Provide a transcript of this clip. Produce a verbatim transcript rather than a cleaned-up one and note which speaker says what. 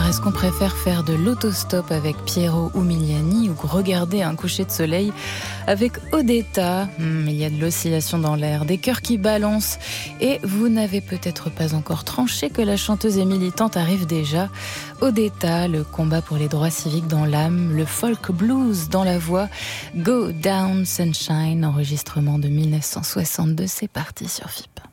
Speaker 1: est-ce qu'on préfère faire de l'autostop avec Piero Umiliani ou regarder un coucher de soleil avec Odetta? hum, Il y a de l'oscillation dans l'air, des cœurs qui balancent, et vous n'avez peut-être pas encore tranché que la chanteuse et militante arrive déjà. Odetta, le combat pour les droits civiques dans l'âme, le folk blues dans la voix. Go Down Sunshine, enregistrement de mille neuf cent soixante-deux, c'est parti sur F I P.